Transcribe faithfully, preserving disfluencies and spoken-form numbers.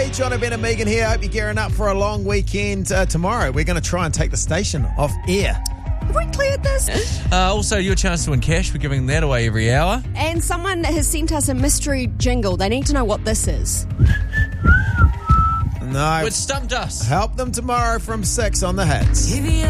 Hey, John, Ben and Megan here. Hope you're gearing up for a long weekend. Uh, tomorrow, we're going to try and take the station off air. Have we cleared this? Uh, also, your chance to win cash. We're giving that away every hour. And someone has sent us a mystery jingle. They need to know what this is. No. It stumped us. Help them tomorrow from six on the Hits.